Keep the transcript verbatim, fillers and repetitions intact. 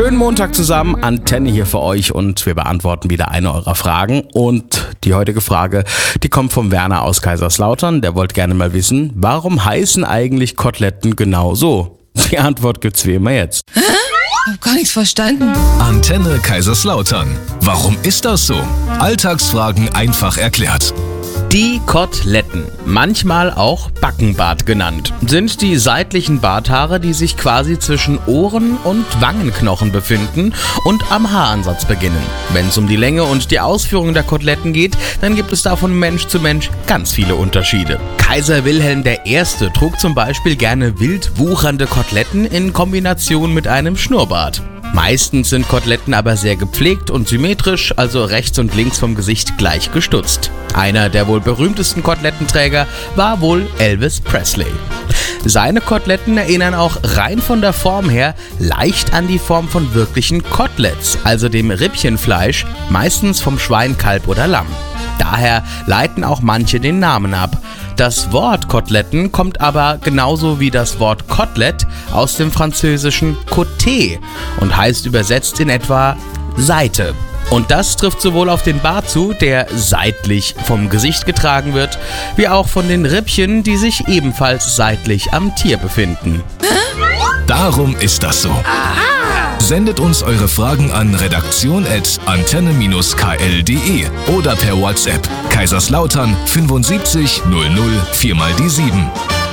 Schönen Montag zusammen, Antenne hier für euch und wir beantworten wieder eine eurer Fragen. Und die heutige Frage, die kommt vom Werner aus Kaiserslautern. Der wollte gerne mal wissen, warum heißen eigentlich Koteletten genau so? Die Antwort gibt's wie immer jetzt. Hä? Hab gar nichts verstanden. Antenne Kaiserslautern. Warum ist das so? Alltagsfragen einfach erklärt. Die Koteletten, manchmal auch Backenbart genannt, sind die seitlichen Barthaare, die sich quasi zwischen Ohren- und Wangenknochen befinden und am Haaransatz beginnen. Wenn es um die Länge und die Ausführung der Koteletten geht, dann gibt es da von Mensch zu Mensch ganz viele Unterschiede. Kaiser Wilhelm der Erste trug zum Beispiel gerne wild wuchernde Koteletten in Kombination mit einem Schnurrbart. Meistens sind Koteletten aber sehr gepflegt und symmetrisch, also rechts und links vom Gesicht gleich gestutzt. Einer der wohl berühmtesten Kotelettenträger war wohl Elvis Presley. Seine Koteletten erinnern auch rein von der Form her leicht an die Form von wirklichen Koteletts, also dem Rippchenfleisch, meistens vom Schwein, Kalb oder Lamm. Daher leiten auch manche den Namen ab. Das Wort Koteletten kommt aber genauso wie das Wort Kotelett aus dem französischen Côté und heißt übersetzt in etwa Seite. Und das trifft sowohl auf den Bart zu, der seitlich vom Gesicht getragen wird, wie auch von den Rippchen, die sich ebenfalls seitlich am Tier befinden. Darum ist das so. Sendet uns eure Fragen an redaktion at antenne Bindestrich k l punkt d e oder per WhatsApp Kaiserslautern fünfundsiebzig null null vier mal die sieben.